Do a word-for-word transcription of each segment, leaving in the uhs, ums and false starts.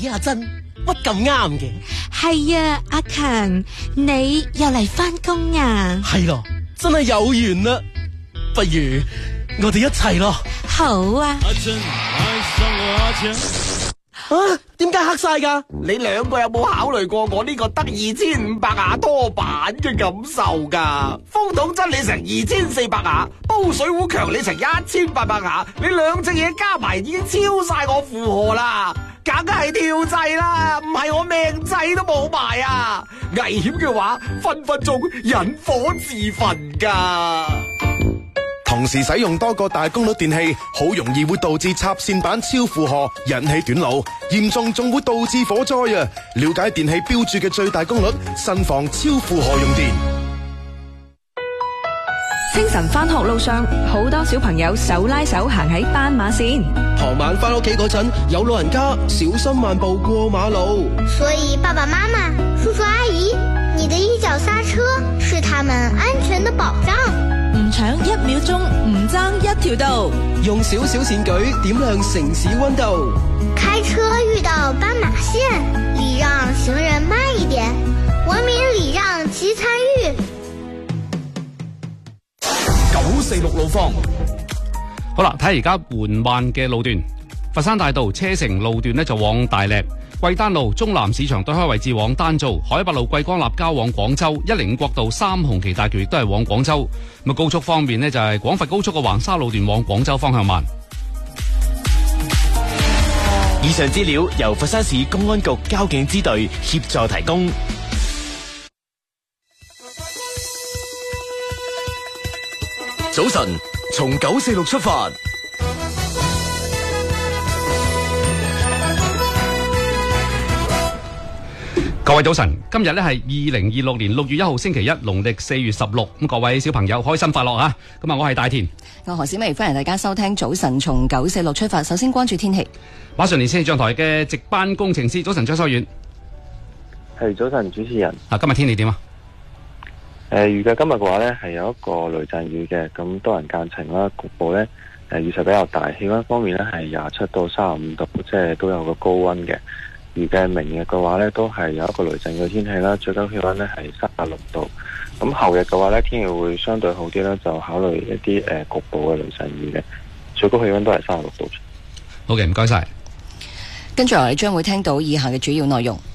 咦，阿珍乜咁啱嘅？ 係啊，阿強，你又嚟翻工啊？ 係咯，真係有緣啦！不如我哋一齊咯。 好啊。 阿珍愛上我阿強。 啊，點解黑晒噶？ 你兩個有冇考慮過我呢個得二千五百瓦多板嘅感受噶？風筒真理成二千四百瓦，煲水壺強你成一千八百瓦，你兩隻嘢加埋已經超晒我負荷啦，梗係跳掣啦，唔係我命仔都冇埋啊！危險嘅話，分分鐘引火自焚噶。 同時使用多個大功率電器，好容易會導致插線板超負荷，引起短路，嚴重仲會導致火災啊！了解電器標注嘅最大功率，慎防超負荷用電。 清晨返學路上，好多小朋友手拉手行喺斑馬線。 傍晚翻屋企嗰陣，有老人家小心慢步過馬路。 所以爸爸媽媽、叔叔阿姨，你的一腳剎車是他們安全的保障。 唔搶一秒鐘，唔爭一條道。 用少少善舉點亮城市溫度。 開車遇到斑馬線，禮讓行人慢一點，文明禮讓齊參與。 九四六路況。 好啦，睇下而家緩慢嘅路段，佛山大道車城路段呢就往大瀝，貴丹路中南市場對開位置往丹灶，海八路桂江立交往廣州，一零五國道三紅旗大橋亦都係往廣州。咁啊，高速方面呢，就係廣佛高速嘅橫沙路段往廣州方向慢。 以上資料由佛山市公安局交警支隊協助提供。 早晨，從九四六出發。 各位早晨，今日咧係二零二六年六月一號星期一，農曆四月十六。咁各位小朋友開心快樂啊！咁啊，我係大田， 我何小薇，歡迎大家收聽早晨從九四六出發。首先關注天氣。 馬上連線氣象台嘅值班工程師，早晨張修遠。 係早晨，主持人。 啊，今日天氣點啊？ 誒、呃，預計今日嘅話呢，係有一個雷陣雨嘅，咁多雲間晴啦，局部呢，誒雨勢比較大。氣溫方面呢，係廿七到三十五度，即係都有個高溫嘅。預計明日嘅話呢，都係有一個雷陣雨嘅天氣啦，最高氣溫呢係三十六度。咁後日嘅話呢，天氣會相對好啲啦，就考慮一啲誒、呃、局部嘅雷陣雨嘅，最高氣溫都係三十六度。 好嘅，唔該晒。 跟住落嚟將會聽到以下嘅主要內容。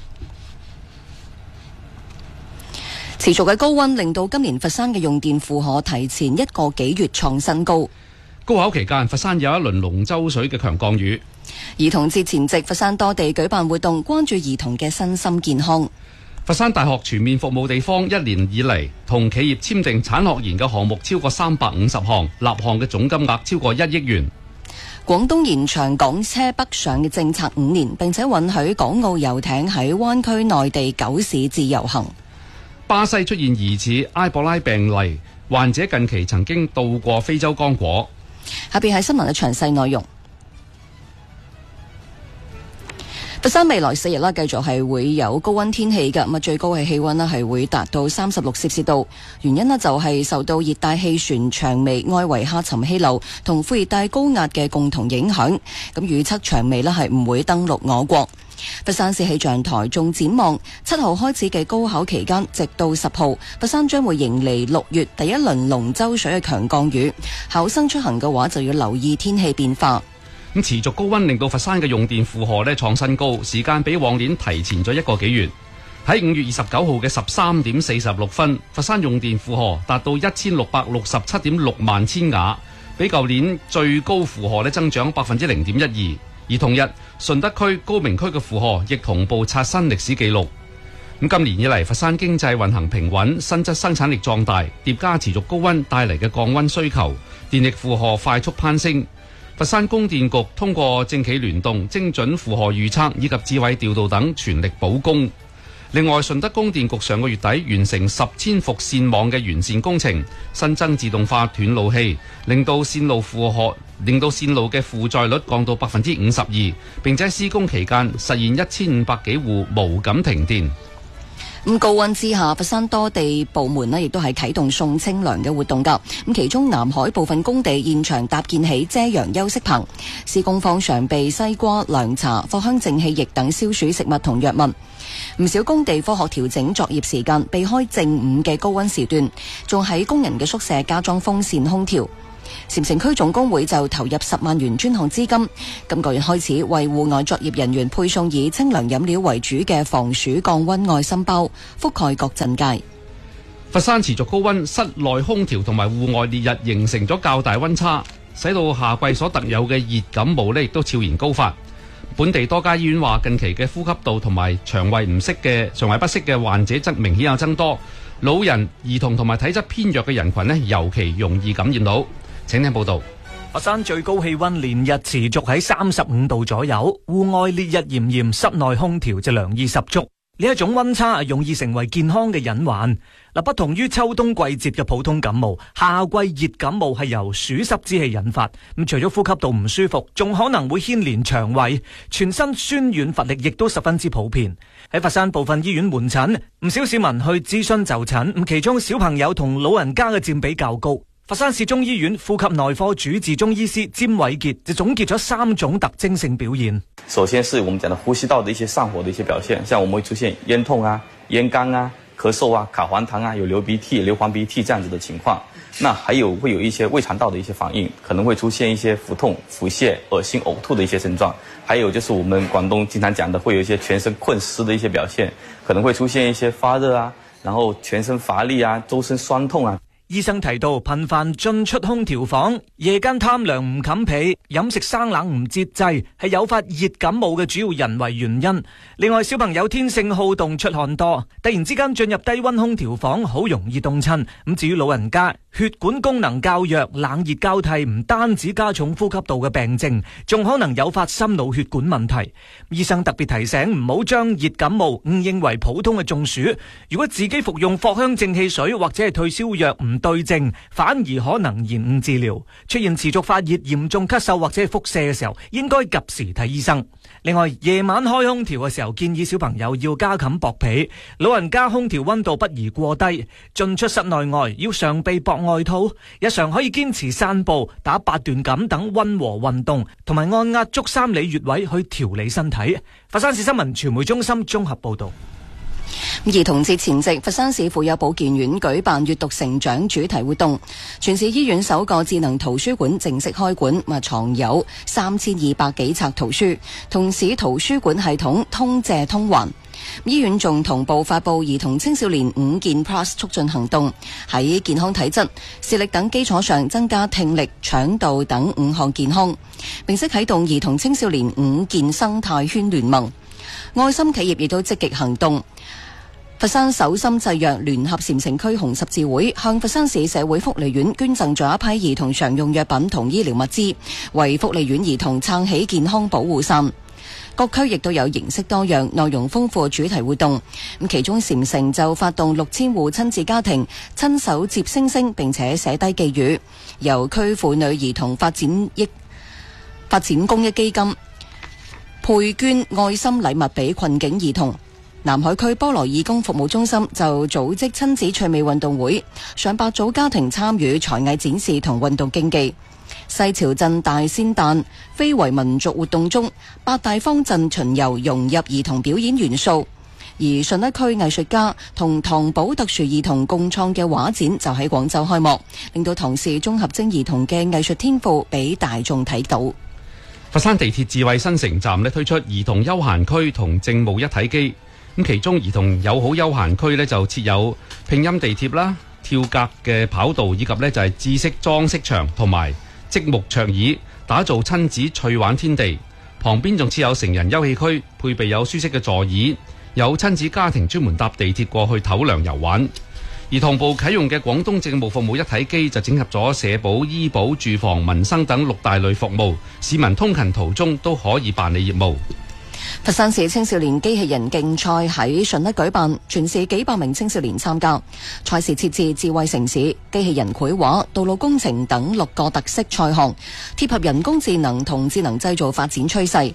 持續嘅高溫令到今年佛山嘅用電負荷提前一個幾月創新高。 高考期間，佛山有一輪龍舟水嘅強降雨。 兒童節前夕，佛山多地舉辦活動，關注兒童嘅身心健康。 佛山大學全面服務地方一年以嚟，同企業簽訂產學研嘅項目超過三百五十項，立項嘅總金額超過一億元。 廣東延長港車北上嘅政策五年，並且允許港澳遊艇喺灣區內地九市自由行。 巴西出現疑似埃博拉病例，患者近期曾經到過非洲剛果。 下邊係新聞嘅詳細內容。佛山未來四日啦，繼續係會有高溫天氣嘅，咁啊最高嘅氣溫呢係會達到三十六攝氏度。原因呢就係受到熱帶氣旋薔薇外圍下沉氣流同副熱帶高壓嘅共同影響。咁預測薔薇呢係唔會登陸我國。佛山市氣象台仲展望七號開始嘅高考期間，直到十號，佛山將會迎嚟六月第一輪龍舟水嘅強降雨。考生出行嘅話就要留意天氣變化。 咁持續高溫令到佛山嘅用電負荷呢創新高，時間比往年提前咗一個幾月。喺五月二十九號嘅十三點四十六分，佛山用電負荷達到一千六百六十七點六萬千瓦，比舊年最高負荷呢增長百分之零點一二。而同日，順德區、高明區嘅負荷亦同步刷新歷史紀錄。咁今年以嚟，佛山經濟運行平穩，新質生產力壯大，疊加持續高溫帶嚟嘅降溫需求，電力負荷快速攀升。佛山供電局通過政企聯動、精準負荷預測以及智慧調度等，全力保供。另外，順德供電局上個月底完成十千伏線網嘅完善工程，新增自動化斷路器，令到線路負荷，令到線路嘅負載率降到百分之五十二，並且施工期間實現一千五百幾戶無感停電。 咁高溫之下，佛山多地部門呢亦都係啟動送清涼嘅活動㗎。咁其中南海部分工地現場搭建起遮陽休息棚，施工方常備西瓜、涼茶、藿香正氣液等消暑食物同藥物。唔少工地科學調整作業時間，避開正午嘅高溫時段，仲喺工人嘅宿舍加裝風扇空調。禪城區總工會就投入十萬元專項資金，今個月開始為戶外作業人員配送以清涼飲料為主嘅防暑降溫愛心包，覆蓋各鎮界。 佛山持續高溫，室內空調同埋戶外烈日形成咗較大溫差，使到夏季所特有嘅熱感冒呢亦都悄然高發。本地多家醫院話，近期嘅呼吸道同埋腸胃唔適嘅腸胃不適嘅患者則明顯有增多，老人、兒童同埋體質偏弱嘅人群呢尤其容易感染到。請聽報道。 佛山最高氣溫連日持續喺三十五度左右，戶外烈日炎炎，室內空調就涼意十足。呢一種溫差容易成為健康嘅隱患。嗱，不同於秋冬季節嘅普通感冒，夏季熱感冒係由暑濕之氣引發。咁除咗呼吸道唔舒服，仲可能會牽連腸胃，全身酸軟乏力，亦都十分之普遍。喺佛山部分醫院門診，唔少市民去諮詢就診，咁其中小朋友同老人家嘅佔比較高。佛山市中醫院呼吸內科主治中醫師詹偉傑就總結咗三種特徵性表現。 首先是我們講的呼吸道的一些上火的一些表現，像我們會出現咽痛啊、咽乾啊、咳嗽啊、卡黃痰啊，有流鼻涕、流黃鼻涕這樣子的情況。那還有會有一些胃腸道的一些反應，可能會出現一些腹痛、腹瀉、惡心、嘔吐的一些症狀。還有就是我們廣東經常講的，會有一些全身困濕的一些表現，可能會出現一些發熱啊，然後全身乏力啊、周身酸痛啊。 醫生提到，頻繁進出空調房、夜間貪涼唔冚被、飲食生冷唔節制，係誘發熱感冒嘅主要人為原因。另外，小朋友天性好動出汗多，突然之間進入低溫空調房，好容易凍親。咁至於老人家，血管功能較弱，冷熱交替，唔單止加重呼吸道嘅病症，仲可能誘發心腦血管問題。醫生特別提醒，唔好將熱感冒誤認為普通嘅中暑。如果自己服用藿香正氣水或者係退燒藥唔對症，反而可能延誤治療。出現持續發熱、嚴重咳嗽或者係腹瀉嘅時候，應該及時睇醫生。另外，夜晚開空調嘅時候，建議小朋友要加冚薄被，老人家空調溫度不宜過低，進出室內外要常備薄外套。日常可以堅持散步、打八段錦等溫和運動，同埋按壓足三里穴位去調理身體。佛山市新聞傳媒中心綜合報道。 兒童節前夕，佛山市婦幼保健院舉辦閱讀成長主題活動，全市醫院首個智能圖書館正式開館，咪藏有三千二百幾冊圖書，同市圖書館系統通借通還。醫院仲同步發布兒童青少年五健 Plus 促進行動，喺健康體質、視力等基礎上增加聽力、腸道等五項健康，並且啟動兒童青少年五健生態圈聯盟。愛心企業亦都積極行動。佛山手心製藥聯合禪城區紅十字會向佛山市社會福利院捐贈咗一批兒童常用藥品同醫療物資，為福利院兒童撐起健康保護傘。各區亦都有形式多樣、內容豐富嘅主題活動。咁其中禪城就發動六千戶親子家庭親手接星星，並且寫低寄語，由區婦女兒童發展益發展公益基金配捐愛心禮物俾困境兒童。南海區菠蘿義工服務中心就組織親子趣味運動會，上百組家庭參與才藝展示同運動競技。西樵鎮大仙誕非遺民族活動中，八大方陣巡遊融入兒童表演元素，而順德區藝術家同唐寶特殊兒童共創嘅畫展就喺廣州開幕，令到唐氏綜合徵兒童嘅藝術天賦俾大眾睇到。 佛山地鐵智慧新城站呢推出兒童休閒區同政務一體機。咁其中兒童友好休閒區呢就設有拼音地鐵啦、跳格嘅跑道，以及呢就係知識裝飾場同埋積木桌椅，打造親子趣玩天地。旁邊仲設有成人休憩區，配備有舒適嘅座椅，有親子家庭專門搭地鐵過去唞涼遊玩。而同步啟用嘅廣東政務服務一體機就整合咗社保、醫保、住房、民生等六大類服務，市民通勤途中都可以辦理業務。 佛山市青少年機器人競賽喺順德舉辦，全市幾百名青少年參加。賽事設置智慧城市、機器人繪畫、道路工程等六個特色賽項，貼合人工智能同智能製造發展趨勢。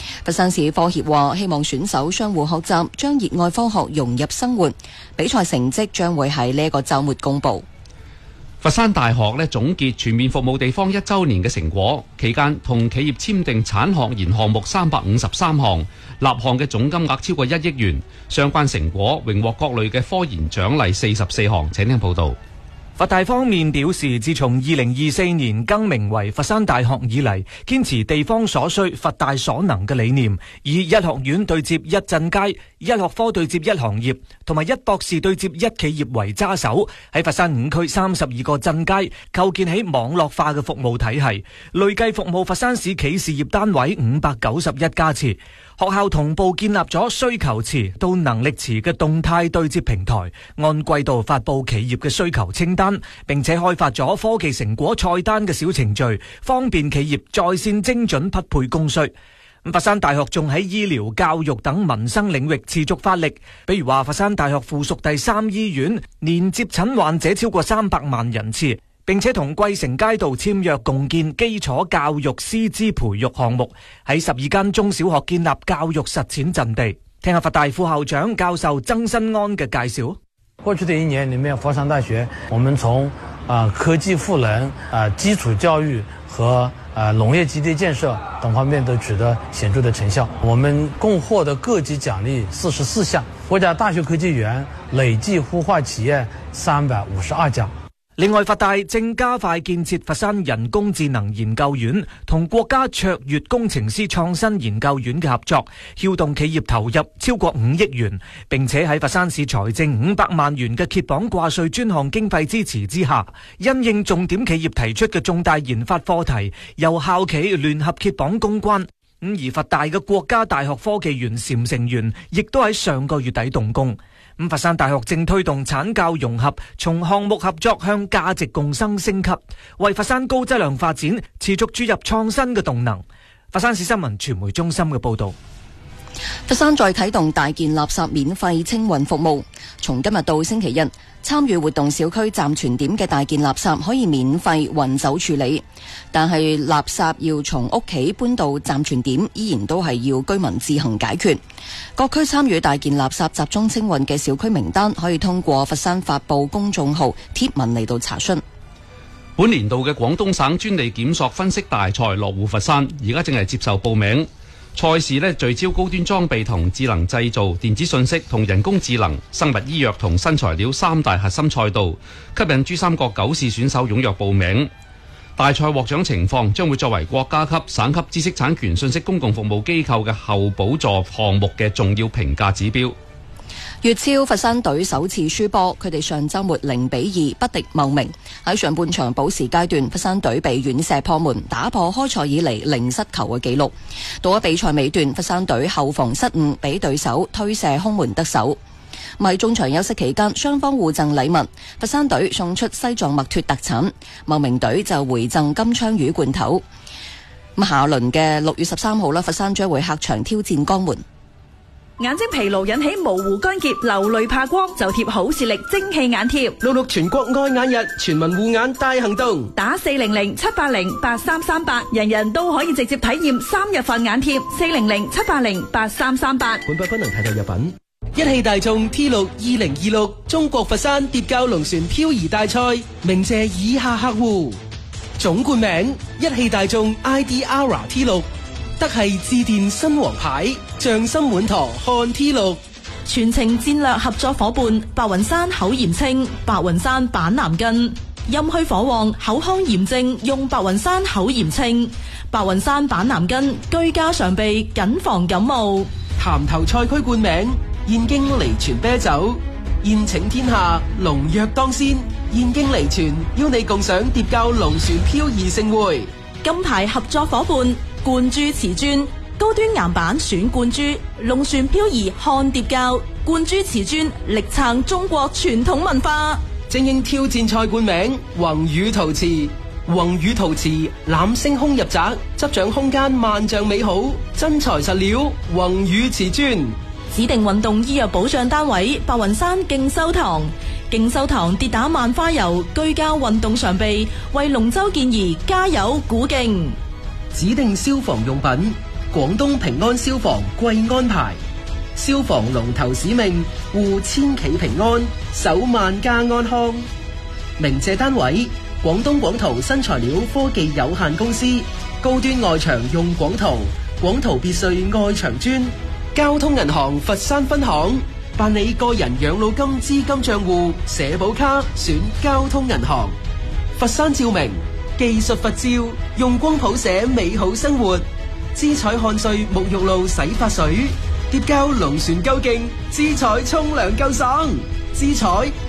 佛山市科協話，希望選手相互學習，將熱愛科學融入生活。比賽成績將會喺呢個週末公佈。 佛山大學咧總結全面服務地方一週年嘅成果，期間同企業簽訂產學研項目三百五十三項，立項嘅總金額超過一億元。相關成果榮獲各類嘅科研獎勵四十四項。請聽報導。 佛大方面表示，自從二零二四年更名為佛山大學以嚟，堅持地方所需、佛大所能嘅理念，以一學院對接一鎮街、一學科對接一行業，同埋一博士對接一企業為揸手，喺佛山五區三十二個鎮街構建起網絡化嘅服務體系，累計服務佛山市企事業單位五百九十一家次。學校同步建立咗需求池到能力池嘅動態對接平台，按季度發佈企業嘅需求清單，並且開發咗科技成果菜單嘅小程序，方便企業在線精準匹配供需。佛山大學仲喺醫療、教育等民生領域持續發力，比如話佛山大學附屬第三醫院年接診患者超過三百萬人次，並且同桂城街道簽約共建基礎教育師資培育項目，喺十二間中小學建立教育實踐陣地。聽下佛大副校長教授曾新安嘅介紹。 過去的一年裏面，佛山大學我們從啊、呃、科技賦能、啊、呃、基礎教育和啊、呃、農業基地建設等方面都取得顯著的成效。我們共獲得各級獎勵四十四項，國家大學科技園累計孵化企業三百五十二家。 另外，佛大正加快建設佛山人工智能研究院同國家卓越工程師創新研究院嘅合作，撬動企業投入超過五億元，並且喺佛山市財政五百萬元嘅揭榜掛帥專項經費支持之下，因應重點企業提出嘅重大研發課題，由校企聯合揭榜攻關。咁而佛大嘅國家大學科技園禪城園亦都喺上個月底動工。咁佛山大學正推動產教融合，從項目合作向價值共生升級，為佛山高質量發展持續注入創新嘅動能。佛山市新聞傳媒中心嘅報道。 佛山再啟動大件垃圾免費清運服務，從今日到星期日，參與活動小區暫存點嘅大件垃圾可以免費運走處理，但係垃圾要從屋企搬到暫存點，依然都係要居民自行解決。各區參與大件垃圾集中清運嘅小區名單，可以通過佛山發布公眾號貼文嚟到查詢。 本年度嘅廣東省專利檢索分析大賽落戶佛山，而家正係接受報名。賽事呢聚焦高端裝備同智能製造、電子信息同人工智能、生物醫藥同新材料三大核心賽道，吸引珠三角九市選手踴躍報名。大賽獲獎情況將會作為國家級、省級知識產權信息公共服務機構嘅後補助項目嘅重要評價指標。 粵超佛山隊首次輸波，佢哋上週末零比二不敵茂名。喺上半場補時階段，佛山隊被遠射破門，打破開賽以嚟零失球嘅紀錄。到咗比賽尾段，佛山隊後防失誤，俾對手推射空門得手。喺中場休息期間，雙方互贈禮物，佛山隊送出西藏麥脱特產，茂名隊就回贈金槍魚罐頭。咁下輪嘅六月十三號啦，佛山將會客場挑戰江門。 眼睛疲勞引起模糊乾澀、流淚怕光，就貼好視力蒸氣眼貼。 六六全國愛眼日，全民護眼大行動， 打四零零七八零八三三八，人人都可以直接體驗三日份眼貼。四零零七八零八三三八。 本品不能替代藥品。一汽大眾 T 六二零二六中國佛山疊滘龍船漂移大賽，鳴謝以下客戶：總冠名一汽大眾 I D R T 六。德系致電新王牌，匠心滿堂看 T 六， 全程戰略合作伙伴白雲山口炎清、白雲山板藍根，陰虛火旺、口腔炎症用白雲山口炎清、白雲山板藍根，居家常備謹防感冒。 潭頭賽區冠名燕京離泉啤酒，宴請天下龍躍當先，燕京離泉邀你共賞疊滘龍船漂移盛會。 金牌合作伙伴冠珠瓷磚，高端岩板選冠珠，龍船漂移看疊滘，冠珠瓷磚力撐中國傳統文化。 精英挑戰賽冠名宏宇陶瓷，宏宇陶瓷攬星空入宅，執掌空間萬丈美好，真材實料宏宇瓷磚。 指定運動醫藥保障單位白雲山敬修堂，敬修堂跌打萬花油，居家運動常備，為龍舟健兒加油鼓勁。 指定消防用品廣東平安消防貴安牌，消防龍頭使命，護千企平安，守萬家安康。鳴謝單位：廣東廣圖新材料科技有限公司，高端外牆用廣圖，廣圖別墅外牆磚。交通銀行佛山分行，辦理個人養老金資金賬戶社保卡，選交通銀行。佛山照明技術佛照，用光譜寫美好生活。姿彩漢瑞沐浴露洗髮水，疊膠龍船夠勁，姿彩沖涼夠爽，姿彩